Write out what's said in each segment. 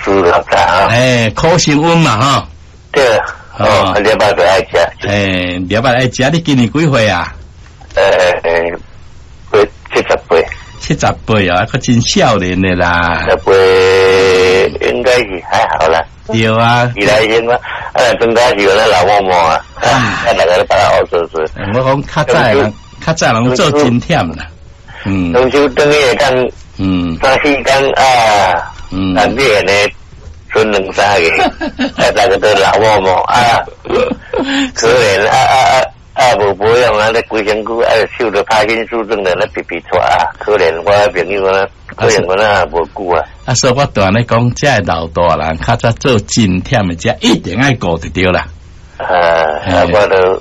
4个啊。 苦升温嘛哈。 对。礼拜就爱食。 礼拜爱食，你今年几岁啊？70岁啊，可真少年的啦。 70岁应该是还好啦。 对啊。 以来先啊，增加是那老嬷嬷啊，大家都把它熬做。 我讲较早人做真忝啦。 中秋等于当3、4天啊，当地呢剩2、3个，大家都老嬷嬷啊，可怜无保养啊，那规身躯受到帕金斯症的那皮脱啊，可怜我朋友啊，可怜我那无久啊。 所以我当咧讲，这老大人较早做真忝的，这一定爱顾就对啦。 我都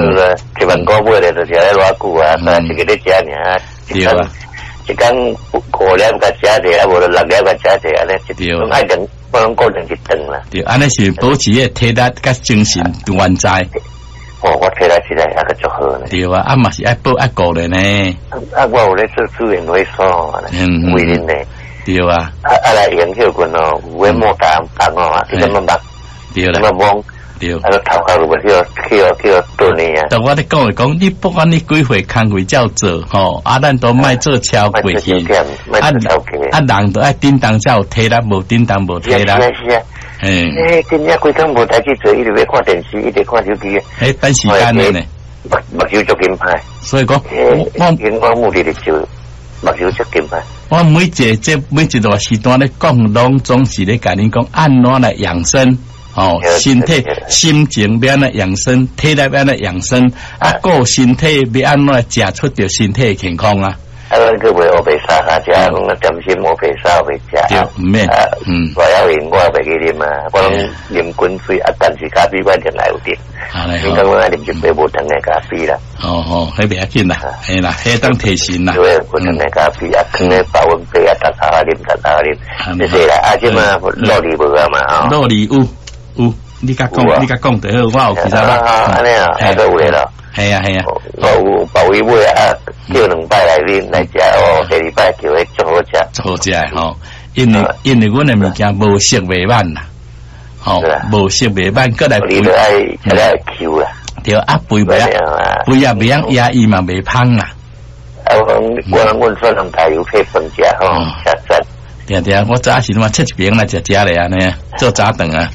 1万块买的，就是咧偌久啊，一个咧食尔， 对啊， 一天5粒甲食者，无就6粒甲食者，安尼一爱等，不能过2顿啦。对， 安尼是保持个体力甲精神原在。 我体力起来那个就好了。 对啊，嘛是爱补爱顾的呢。 我有咧做资源回收，为恁呢。 对啊。 来研究过哦，有诶莫打哦，你怎么办？ 对啦。 怎么帮？对。头壳有无叫锻炼啊？ 但我咧讲，你不管你几岁工课照做吼，咱都莫做超过去。人都爱叮当才有体力，无叮当无体力。 是啊。今日规天无代志做，一直要看电视，一直看手机。 等时间的呢， 目睭足金牌。 所以讲， 我目的就目睭足金牌。 我每一段时段咧讲，拢总是咧甲恁讲按怎来养生，身体、心情要安怎养生，体力要安怎养生，顾身体要安怎食出着身体的健康啊。 咱去买乌白沙食，讲点心乌白沙袂食。 对，唔免。 我要饮我袂去啉啊，我拢啉滚水啊，但是咖啡我定来有点。你讲我爱啉一杯无糖的咖啡啦。 迄袂要紧啦，嘿啦，迄当提神啦。 有无糖的咖啡啊，放咧保温杯啊，逐下啉，就是啦。即嘛肉梨无啊嘛， 肉梨有，你甲讲得好，我有其他啦。 安尼啊，都有咧咯。 系啊， 保维买啊，叫2摆来啉来食哦，第2摆叫伊做好食， 做好食吼。因为阮的物件无色袂慢啦，无色袂慢，过来你都爱 Q 啦， 对啊，肥也袂样压抑嘛，袂芳啦。 我说能大油配饭食吼，吃赞。 对，我早时嘛切一饼来食咧安尼，做早顿啊。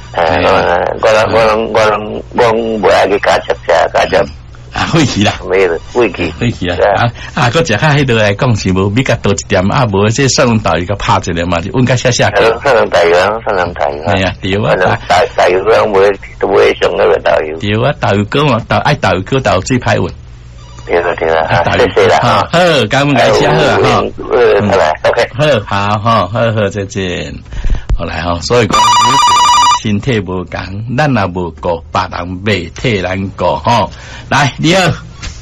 我拢袂爱去加食废弃啦， 没了，废弃啊！佮食较迄度来讲是无，比较多一点啊，无这蒜蓉豆油佮拍一个嘛，就温较下个。 蒜蓉豆油， 系啊，对啊， 豆油我袂上那个豆油。 对啊，豆油膏嘛，爱豆油膏豆油最歹运。 对啦，谢啦哈。 好，感恩感谢好啊哈。 好来 ，OK， 好，再见。好来哈，所以讲。身体无共，咱也无顾，别人未替咱顾吼。来，你好，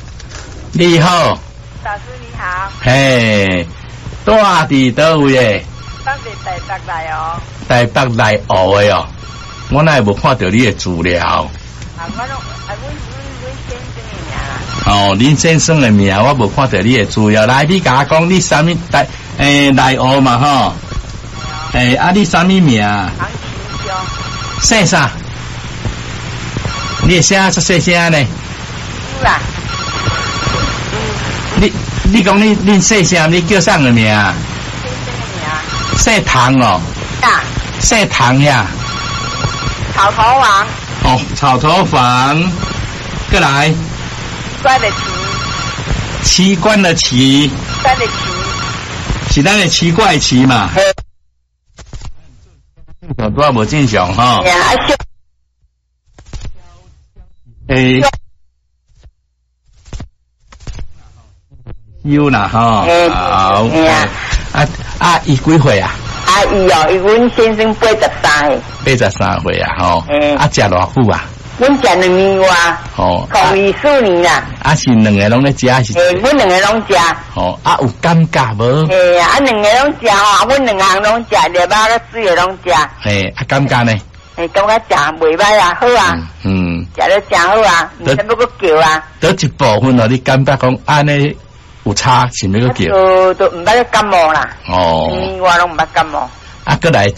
老师你好。 嘿，住伫倒位诶？ 当伫台北来哦。 台北来学诶哦，我哪会无看到你诶资料？ 阮先生诶名。 恁先生诶名，我无看到你诶资料。来，你甲我讲，你啥物来学嘛吼？你啥物名？姓啥？你会写出细声呢？ 有啦。 你讲恁姓啥？你叫啥个名？姓唐哦。 啊。 姓唐呀。 草头王。 草头房。过来。奇怪的奇。是咱的奇怪奇嘛？多少无正常哈？有啦哈，好，伊几岁啊？ 伊阮先生 83岁啊，吼，食偌久啊？ 阮食2年外，24年啦。 是2个拢咧食是？ 阮2个拢食。 有感觉无？ 2个拢食吼，阮2项拢食，热巴甲水个拢食。 感觉呢？ 感觉食袂歹啊，好啊。食了真好啊，唔使要搁叫啊。 倒一部分你感觉讲安尼有差，是要搁叫？ 都唔捌咧感冒啦。2年外拢唔捌感冒。 过来。